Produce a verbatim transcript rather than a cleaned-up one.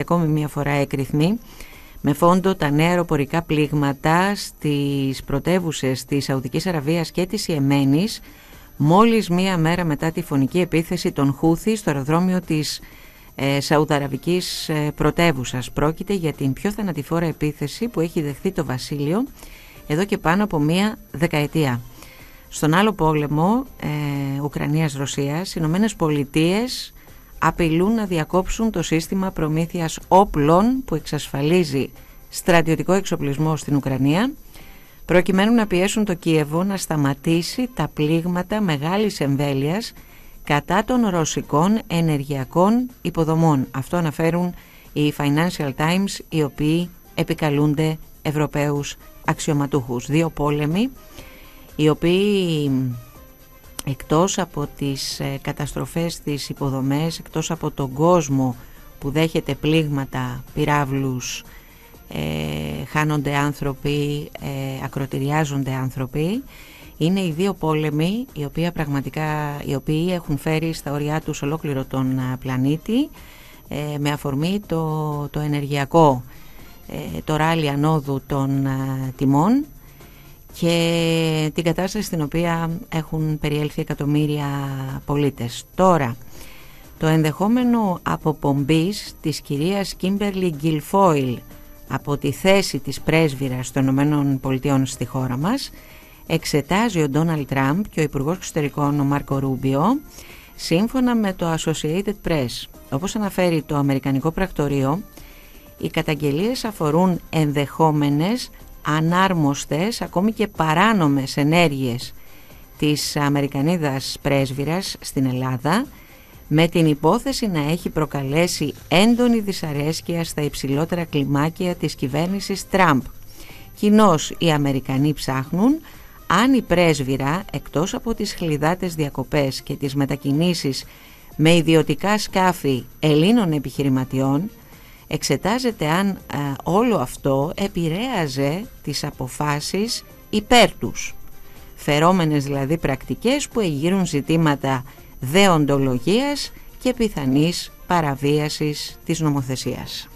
ακόμη μία φορά έκρηθμη, με φόντο τα νέα αεροπορικά πλήγματα στις πρωτεύουσες της Σαουδικής Αραβίας και της Ιεμένης, μόλις μία μέρα μετά τη φωνική επίθεση των Χούθι στο αεροδρόμιο της ε, Σαουδαραβικής ε, πρωτεύουσας. Πρόκειται για την πιο θανατηφόρα επίθεση που έχει δεχθεί το βασίλειο εδώ και πάνω από μία δεκαετία. Στον άλλο πόλεμο ε, Ουκρανίας-Ρωσίας, οι Ηνωμένες Πολιτείες απειλούν να διακόψουν το σύστημα προμήθειας όπλων που εξασφαλίζει στρατιωτικό εξοπλισμό στην Ουκρανία, προκειμένου να πιέσουν το Κίεβο να σταματήσει τα πλήγματα μεγάλης εμβέλειας κατά των ρωσικών ενεργειακών υποδομών. Αυτό αναφέρουν οι Financial Times, οι οποίοι επικαλούνται Ευρωπαίους αξιωματούχους. Δύο πόλεμοι οι οποίοι εκτός από τις ε, καταστροφές στις υποδομές, εκτός από τον κόσμο που δέχεται πλήγματα, πυράβλους, ε, χάνονται άνθρωποι, ε, ακροτηριάζονται άνθρωποι, είναι οι δύο πόλεμοι οι οποίοι πραγματικά οι οποίοι έχουν φέρει στα όρια τους ολόκληρο τον πλανήτη, ε, με αφορμή το, το ενεργειακό, ε, το ράλι ανόδου των ε, τιμών και την κατάσταση στην οποία έχουν περιέλθει εκατομμύρια πολίτες. Τώρα, το ενδεχόμενο αποπομπής της κυρίας Κίμπερλι Γκιλφόιλ από τη θέση της πρέσβυρας των Ηνωμένων Πολιτειών στη χώρα μας εξετάζει ο Ντόναλντ Τραμπ και ο Υπουργός Εξωτερικών ο Μάρκο Ρούμπιο, σύμφωνα με το Associated Press. Όπως αναφέρει το Αμερικανικό Πρακτορείο, οι καταγγελίες αφορούν ενδεχόμενες ανάρμοστες, ακόμη και παράνομες ενέργειες της Αμερικανίδας πρέσβυρας στην Ελλάδα, με την υπόθεση να έχει προκαλέσει έντονη δυσαρέσκεια στα υψηλότερα κλιμάκια της κυβέρνησης Τραμπ. Κοινώς οι Αμερικανοί ψάχνουν αν η πρέσβυρα, εκτός από τις χλιδάτες διακοπές και τις μετακινήσεις με ιδιωτικά σκάφη Ελλήνων επιχειρηματιών, εξετάζεται αν α, όλο αυτό επηρέαζε τις αποφάσεις υπέρ τους, φερόμενες δηλαδή πρακτικές που εγείρουν ζητήματα δεοντολογίας και πιθανής παραβίασης της νομοθεσίας.